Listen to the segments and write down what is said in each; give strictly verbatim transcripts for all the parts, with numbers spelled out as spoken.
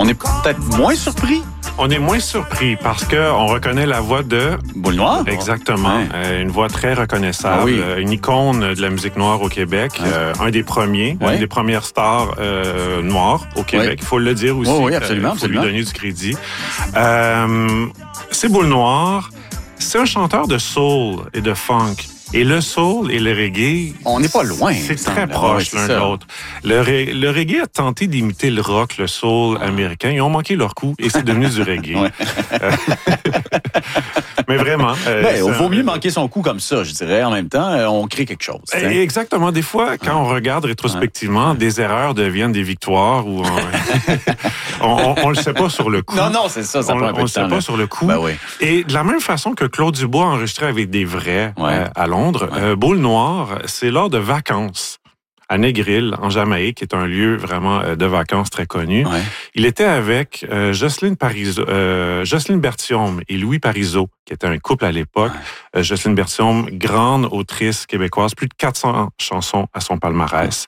est peut-être moins surpris. On est moins surpris parce qu'on reconnaît la voix de... Boule Noire. Exactement. Ouais. Euh, une voix très reconnaissable. Ah oui. Euh, une icône de la musique noire au Québec. Ouais. Euh, un des premiers, Ouais. une des premières stars euh, noires au Québec. Il Ouais. faut le dire aussi. Oui, oui, absolument. Il faut absolument. lui donner du crédit. Euh, c'est Boule Noire. C'est un chanteur de soul et de funk. Et le soul et le reggae... On n'est pas loin. C'est semble. très proche Ouais, l'un c'est de ça. l'autre. Le, ré- le reggae a tenté d'imiter le rock, le soul américain. Ils ont manqué leur coup et c'est devenu du reggae. Ouais. Euh, Mais vraiment. euh, Ben, il c'est vaut un- mieux manquer son coup comme ça, je dirais. En même temps, euh, on crée quelque chose. tu sais. Exactement. Des fois, quand on regarde rétrospectivement, des erreurs deviennent des victoires ou on, on, on le sait pas sur le coup. Non, non, c'est ça. Ça on prend un on peu le de sait temps. pas là. sur le coup. Ben oui. Et de la même façon que Claude Dubois a enregistré avec des vrais Ouais. euh, à Londres, Ouais. euh, Boule Noire, c'est lors de vacances à Negril, en Jamaïque, qui est un lieu vraiment euh, de vacances très connu. Ouais. Il était avec euh, Jocelyne Parizeau, euh, Jocelyne Berthiaume et Louis Parizeau, qui était un couple à l'époque. Ouais. Euh, Jocelyne Berthiaume, grande autrice québécoise, plus de quatre cents chansons à son palmarès.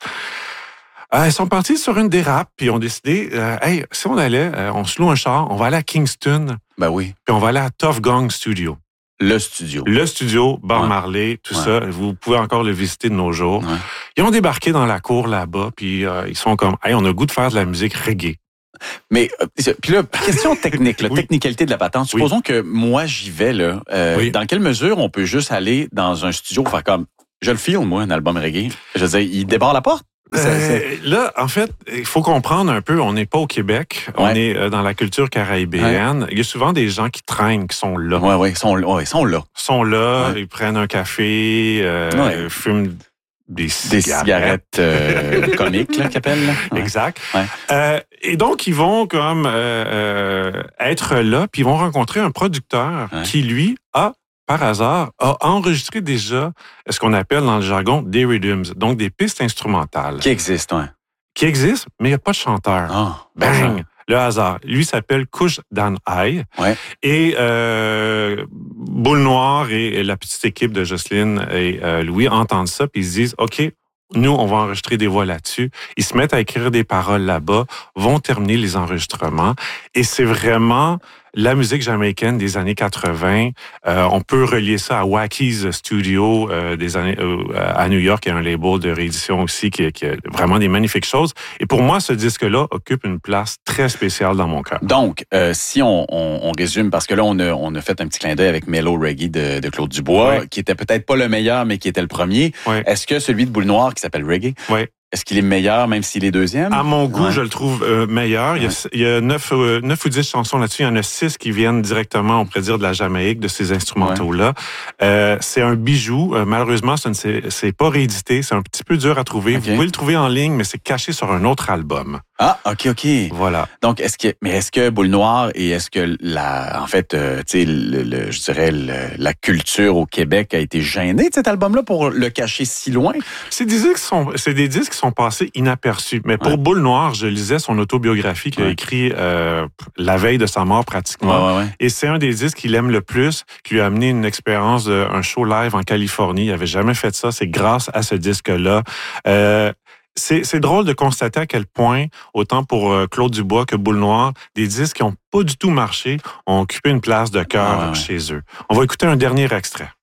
Euh, ils sont partis sur une dérape, puis ont décidé, euh, hey, si on allait, euh, on se loue un char, on va aller à Kingston, Ben oui. puis on va aller à Tough Gong Studio. Le studio. Le studio, Bob Ouais. Marley, tout Ouais. ça, vous pouvez encore le visiter de nos jours. Ouais. Ils ont débarqué dans la cour là-bas, puis euh, ils sont comme, hey, on a le goût de faire de la musique reggae. Mais, euh, puis là, question technique, la Oui. technicalité de la patente. Oui. Supposons que moi, j'y vais, là. Euh, Oui. Dans quelle mesure on peut juste aller dans un studio faire comme, je le filme, moi, un album reggae? Je veux dire, il débarre la porte? Ça, Euh, c'est- là, en fait, il faut comprendre un peu, on n'est pas au Québec, on Ouais. est euh, dans la culture caribéenne. Il y a souvent des gens qui traînent, qui sont là. Ouais, ouais, ils sont, ouais, ils sont là. Ils sont là, Ouais. ils prennent un café, euh, Ouais. fument des Des cigarettes. cigarettes euh, comiques, là, qu'ils appellent, là. Ouais. Exact. Ouais. Euh, et donc, ils vont comme euh, euh, être là, puis ils vont rencontrer un producteur Ouais. qui, lui, a, par hasard, a enregistré déjà ce qu'on appelle dans le jargon des rhythms, donc des pistes instrumentales Qui existe, ouais. qui existent, mais il n'y a pas de chanteur. Ah, Bang! Le hasard. Lui s'appelle Kush Dan Ai. Ouais. Et euh, Boule Noire et, et la petite équipe de Jocelyne et euh, Louis entendent ça, puis ils se disent, OK, nous, on va enregistrer des voix là-dessus. Ils se mettent à écrire des paroles là-bas, vont terminer les enregistrements. Et c'est vraiment la musique jamaïcaine des années quatre-vingts. Euh, on peut relier ça à Wacky's Studio euh, des années euh, à New York, qui est un label de réédition aussi, qui, qui a vraiment des magnifiques choses. Et pour moi, ce disque-là occupe une place très spéciale dans mon cœur. Donc, euh, si on, on, on résume, parce que là, on a, on a fait un petit clin d'œil avec Mellow Reggae de, de Claude Dubois, Ouais. qui était peut-être pas le meilleur, mais qui était le premier. Ouais. Est-ce que celui de Boule Noire, qui s'appelle Reggae, Ouais. est-ce qu'il est meilleur, même s'il est deuxième? À mon goût, Ouais. je le trouve euh, meilleur. Il y a, il y a neuf, euh, neuf ou dix chansons là-dessus. Il y en a six qui viennent directement, on pourrait dire, de la Jamaïque, de ces instrumentaux-là. Euh, c'est un bijou. Euh, malheureusement, ce ne c'est, c'est pas réédité. C'est un petit peu dur à trouver. Ok. Vous pouvez le trouver en ligne, mais c'est caché sur un autre album. Ah, OK, OK. Voilà. Donc, est-ce que, mais est-ce que Boule Noire et est-ce que la, en fait, euh, tu sais, le, le- je dirais, le- la culture au Québec a été gênée de cet album-là pour le cacher si loin? C'est des disques qui sont, c'est des disques qui sont passés inaperçus. Mais pour Ouais. Boule Noire, je lisais son autobiographie qu'il a Ouais. écrit euh, la veille de sa mort pratiquement. Ouais, ouais, ouais. Et c'est un des disques qu'il aime le plus, qui lui a amené une expérience d'un show live en Californie. Il avait jamais fait ça. C'est grâce à ce disque-là. Euh, c'est, c'est drôle de constater à quel point, autant pour euh, Claude Dubois que Boule Noire, des disques qui n'ont pas du tout marché ont occupé une place de cœur Ouais, ouais. chez eux. On va écouter un dernier extrait.